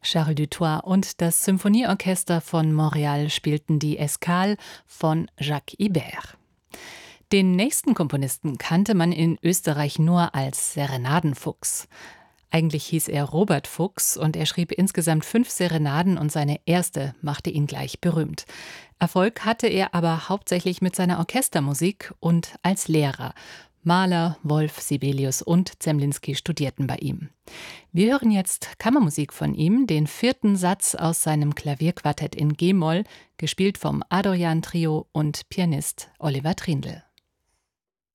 Charles Dutoit und das Symphonieorchester von Montreal spielten die Escale von Jacques Ibert. Den nächsten Komponisten kannte man in Österreich nur als Serenadenfuchs. Eigentlich hieß er Robert Fuchs und er schrieb insgesamt 5 Serenaden und seine erste machte ihn gleich berühmt. Erfolg hatte er aber hauptsächlich mit seiner Orchestermusik und als Lehrer. Mahler, Wolf, Sibelius und Zemlinsky studierten bei ihm. Wir hören jetzt Kammermusik von ihm, den 4. Satz aus seinem Klavierquartett in G-Moll, gespielt vom Adorjan Trio und Pianist Oliver Trindl.